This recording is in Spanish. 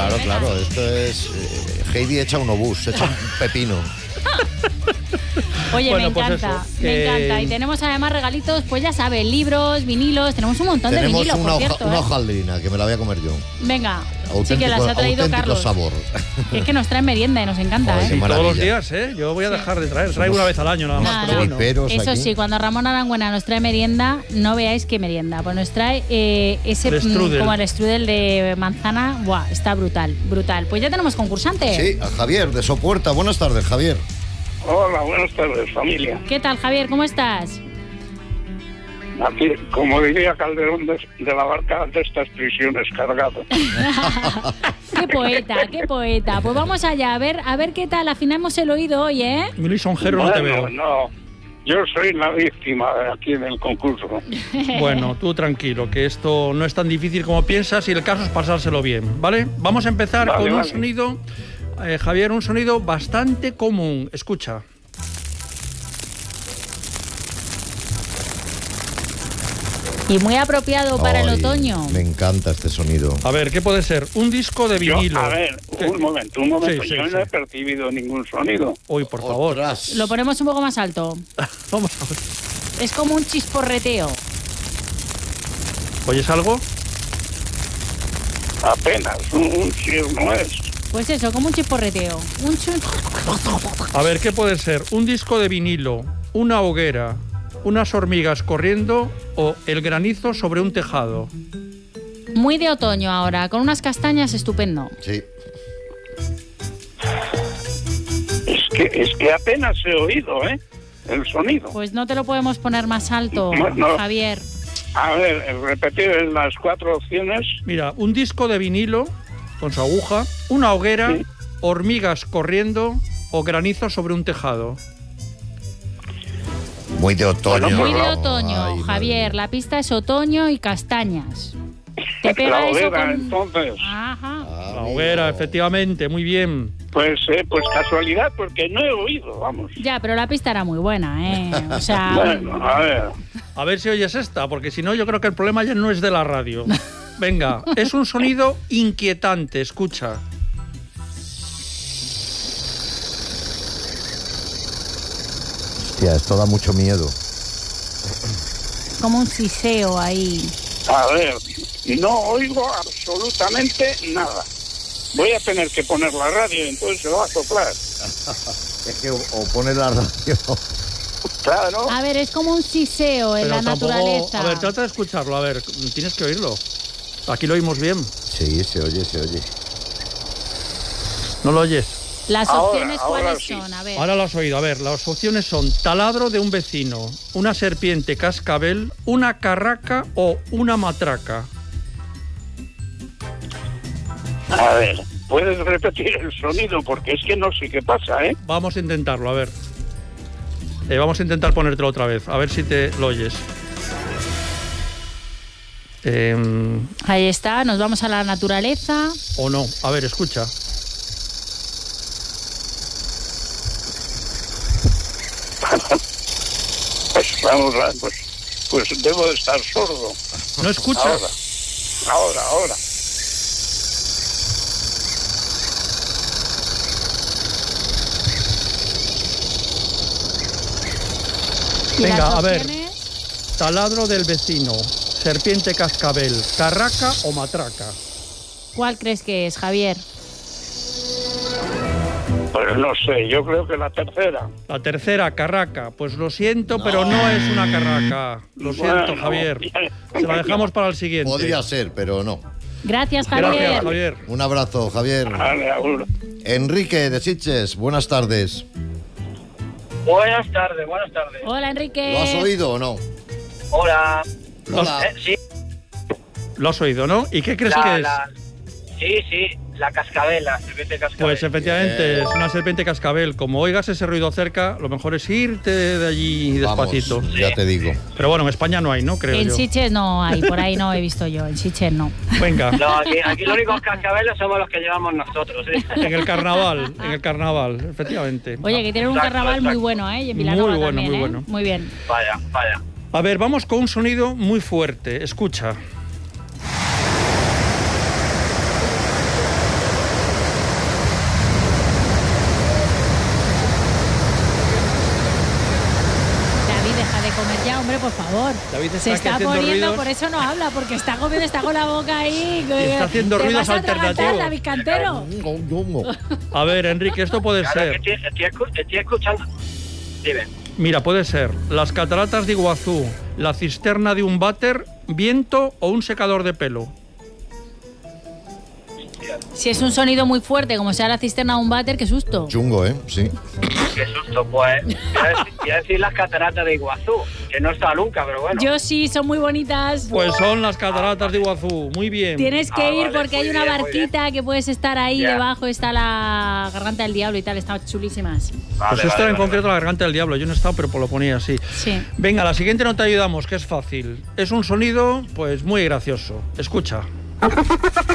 Claro, venga. claro, esto es Heidi echa un obús, echa un pepino. Oye, Bueno, me pues encanta, eso, me encanta. Y tenemos además regalitos, pues ya sabes, libros, vinilos, tenemos un montón de Tenemos vinilos, una, por cierto. una hojaldrina que me la voy a comer yo. Venga, sí que las ha traído auténtico Carlos. sabor. Que es que nos trae merienda y nos encanta, Joder, ¿eh? qué Y todos los maravilla. días, ¿eh? Yo voy a dejar de traer. Traigo una vez al año nada más, Nada. pero bueno. Triperos Eso aquí. sí, cuando Ramón Arangüena nos trae merienda, no veáis qué merienda. Pues nos trae ese El strudel. como el strudel de manzana. Buah, está brutal, brutal. Pues ya tenemos concursante. Sí, a Javier de Sopuerta. Buenas tardes, Javier. Hola, buenas tardes, familia. ¿Qué tal, Javier? ¿Cómo estás? Aquí, como diría Calderón, de la barca de estas prisiones cargado. Qué poeta, qué poeta. Pues vamos allá, a ver qué tal. Afinamos el oído hoy, ¿eh? Mi lisonjero no te veo. No, yo soy la víctima aquí del concurso. Bueno, tú tranquilo, que esto no es tan difícil como piensas y el caso es pasárselo bien, ¿vale? Vamos a empezar Vale, con un vale. sonido, Javier, un sonido bastante común. Escucha. Y muy apropiado para el Ay, otoño. Me encanta este sonido. A ver, ¿qué puede ser? Un disco de Yo, vinilo. a ver, ¿Qué? un momento. Sí, Yo sí. no he percibido ningún sonido. Uy, por favor. Ostras. Lo ponemos un poco más alto. Vamos a ver. Es como un chisporreteo. ¿Oyes algo? Apenas, un chir no es. Pues eso, como un chisporreteo. A ver, ¿qué puede ser? Un disco de vinilo, una hoguera, unas hormigas corriendo o el granizo sobre un tejado. Muy de otoño ahora, con unas castañas estupendo. Sí. Es que apenas he oído, el sonido. Pues no te lo podemos poner más alto, No. Javier. A ver, repetir las 4 opciones. Mira, un disco de vinilo con su aguja, una hoguera, Sí. hormigas corriendo o granizo sobre un tejado. Muy de otoño. Bueno, Muy de Ay, otoño, madre Javier. mía. La pista es otoño y castañas. Te La pega eso hoguera, con... entonces. Ajá. Ah, La amigo. hoguera, efectivamente, muy bien. Pues casualidad, porque no he oído, vamos. Ya, pero la pista era muy buena, ¿eh? O sea, Bueno, a ver. A ver si oyes esta, porque si no yo creo que el problema ya no es de la radio. Venga, es un sonido inquietante, escucha. Hostia, esto da mucho miedo. como un siseo ahí. A ver, no oigo absolutamente nada. Voy a tener que poner la radio, entonces se va a soplar. Es que o pone la radio. Claro. A ver, es como un siseo en Pero la tampoco... naturaleza. A ver, trata de escucharlo, a ver, tienes que oírlo. Aquí lo oímos bien. Sí, se oye, se oye. ¿No lo oyes? Las Ahora, opciones ahora cuáles sí. son, a ver. Ahora lo has oído. A ver, las opciones son taladro de un vecino, una serpiente cascabel, una carraca o una matraca. A ver, puedes repetir el sonido porque es que no sé qué pasa, ¿eh? Vamos a intentarlo, a ver. Vamos a intentar ponértelo otra vez, a ver si te lo oyes. Ahí está, nos vamos a la naturaleza. O no. A ver, escucha. Pues vamos a... Pues debo de estar sordo. ¿No escuchas? Ahora. ¿Y Venga, las a ver. opciones? Taladro del vecino, serpiente cascabel, carraca o matraca. ¿Cuál crees que es, Javier? Pues no sé, yo creo que la tercera. La tercera, carraca. Pues lo siento, pero no es una carraca. Lo siento, Bueno, Javier. Se la dejamos para el siguiente. Podría ser, pero no. Gracias, Javier. Gracias, Javier. Un abrazo, Javier. Vale, agur. Enrique de Sitges, buenas tardes. Buenas tardes, buenas tardes. Hola, Enrique. ¿Lo has oído o no? Hola. Hola. Sí, Lo has oído, ¿no? ¿Y qué crees que es? sí, la cascabel, la serpiente cascabel. Pues efectivamente es una serpiente cascabel. Como oigas ese ruido cerca, lo mejor es irte de allí despacito. Vamos, ya te digo. Pero bueno, en España no hay, ¿no? Creo En yo. Sitges no hay, por ahí no he visto yo. En Sitges no. Venga, No, aquí los únicos cascabeles somos los que llevamos nosotros, ¿sí? en el carnaval, efectivamente. Oye, que tienen un Exacto, carnaval muy exacto. bueno, ¿eh? Y en Vilanova Muy bueno, también, muy ¿eh? bueno. Muy bien. Vaya. A ver, vamos con un sonido muy fuerte. Escucha. favor. David está Se aquí está haciendo poniendo, ruidos. por eso no habla, porque está comiendo, está con la boca ahí. Y está haciendo ¿Te ruidos vas a atragantar, alternativos. David Cantero? A ver, Enrique, esto puede Claro, ser. que estoy escuchando. Dime. Mira, puede ser las cataratas de Iguazú, la cisterna de un váter, viento o un secador de pelo. Si es un sonido muy fuerte, como sea la cisterna de un váter, qué susto. Chungo, ¿eh? Sí. Qué susto, pues. Voy a decir las cataratas de Iguazú, que no está nunca, pero bueno. Yo sí, son muy bonitas. Pues son las cataratas de Iguazú. Muy bien. Tienes que ir vale, porque muy hay una bien, muy barquita que puedes estar ahí Ya. debajo, está la garganta del diablo y tal, están chulísimas. Pues esta en concreto la garganta del diablo. Yo no he estado, pero lo ponía así. Sí. Venga, la siguiente no te ayudamos, que es fácil. Es un sonido, pues, muy gracioso. Escucha.